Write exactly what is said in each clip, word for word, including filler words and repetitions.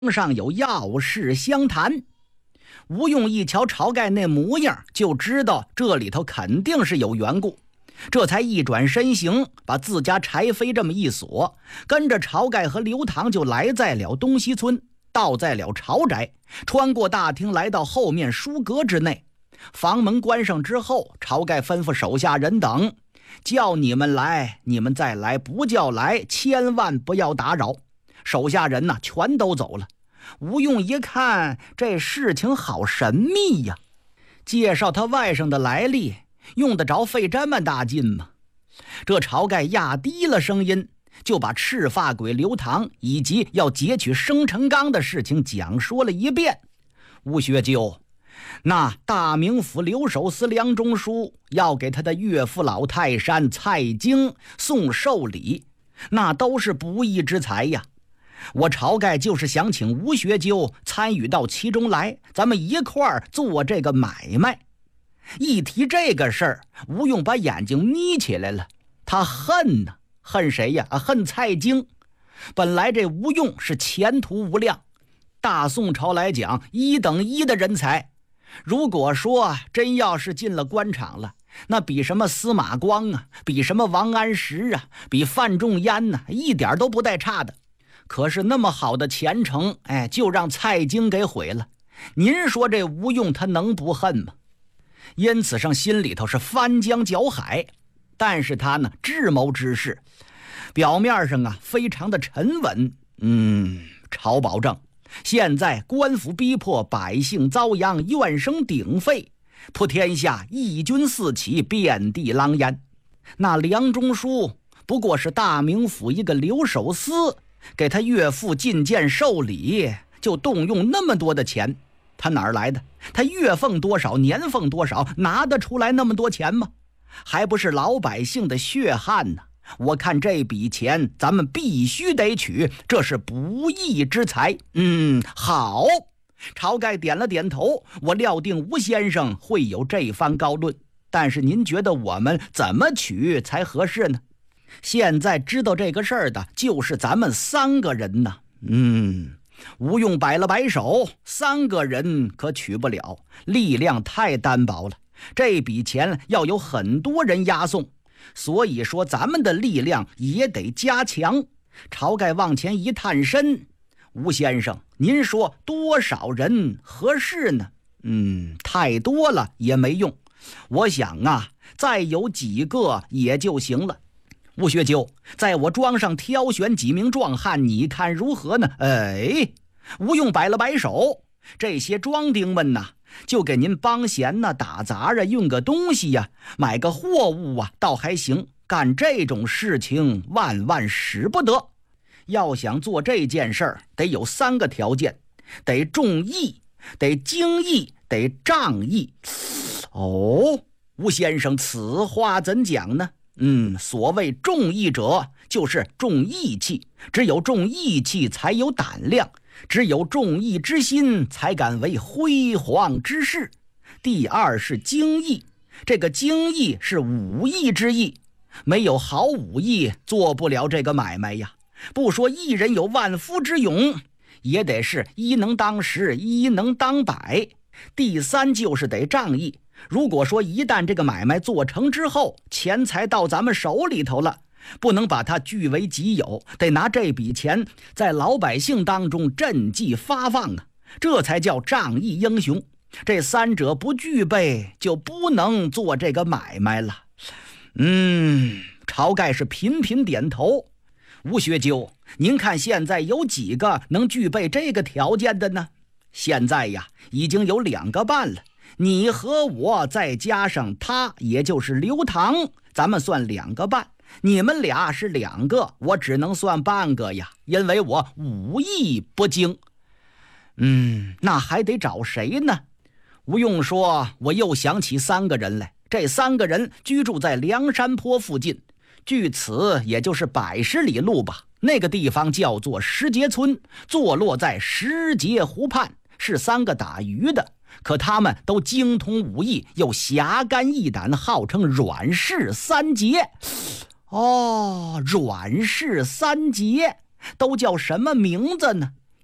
上有要事相谈。吴用一瞧晁盖那模样，就知道这里头肯定是有缘故，这才一转身形，把自家柴扉这么一锁，跟着晁盖和刘唐就来在了东西村，到在了晁宅，穿过大厅来到后面书阁之内。房门关上之后，晁盖吩咐手下人等，叫你们来你们再来，不叫来千万不要打扰。手下人呢全都走了。吴用一看这事情好神秘呀，介绍他外甥的来历用得着费这么大劲吗？这晁盖压低了声音，就把赤发鬼刘唐以及要劫取生辰纲的事情讲说了一遍。吴学究，那大名府留守司梁中书要给他的岳父老泰山蔡京送寿礼，那都是不义之财呀。我晁盖就是想请吴学究参与到其中来，咱们一块儿做这个买卖。一提这个事儿，吴用把眼睛眯起来了。他恨呢，恨谁呀？恨蔡京。本来这吴用是前途无量，大宋朝来讲一等一的人才。如果说真要是进了官场了，那比什么司马光啊，比什么王安石啊，比范仲淹呢、啊，一点都不带差的。可是那么好的前程，哎，就让蔡京给毁了。您说这吴用他能不恨吗？因此上心里头是翻江搅海，但是他呢智谋之士，表面上啊非常的沉稳。嗯，晁保正，现在官府逼迫，百姓遭殃，怨声鼎沸，普天下义军四起，遍地狼烟。那梁中书不过是大名府一个留守司，给他岳父进谏受礼，就动用那么多的钱，他哪儿来的？他月俸多少，年俸多少，拿得出来那么多钱吗？还不是老百姓的血汗呢。我看这笔钱咱们必须得取，这是不义之财。嗯，好。晁盖点了点头，我料定吴先生会有这番高论，但是您觉得我们怎么取才合适呢？现在知道这个事儿的就是咱们三个人呢。嗯，吴用摆了摆手，三个人可取不了，力量太单薄了，这笔钱要有很多人押送，所以说咱们的力量也得加强。晁盖往前一探身，吴先生，您说多少人合适呢？嗯，太多了也没用，我想啊，再有几个也就行了。吴学究，在我庄上挑选几名壮汉，你看如何呢？哎，吴用摆了摆手，这些庄丁们呐，就给您帮闲呐，打杂啊，运个东西呀、啊，买个货物啊，倒还行。干这种事情万万使不得。要想做这件事儿，得有三个条件：得重义，得精义，得仗义。哦，吴先生，此话怎讲呢？嗯，所谓重义者，就是重义气，只有重义气才有胆量，只有重义之心才敢为辉煌之事。第二是精义，这个精义是武艺之义，没有好武艺做不了这个买卖呀。不说一人有万夫之勇，也得是一能当十，一能当百。第三就是得仗义，如果说一旦这个买卖做成之后，钱财到咱们手里头了，不能把它据为己有，得拿这笔钱在老百姓当中赈济发放啊，这才叫仗义英雄。这三者不具备，就不能做这个买卖了。嗯，晁盖是频频点头。吴学究，您看现在有几个能具备这个条件的呢？现在呀，已经有两个半了，你和我再加上他，也就是刘唐，咱们算两个半。你们俩是两个，我只能算半个呀，因为我武艺不精。嗯，那还得找谁呢？吴用说，我又想起三个人来，这三个人居住在梁山坡附近，距此也就是百十里路吧。那个地方叫做石碣村，坐落在石碣湖畔，是三个打鱼的，可他们都精通武艺，又侠肝义胆，号称阮氏三杰。哦，阮氏三杰都叫什么名字呢？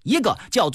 一个叫做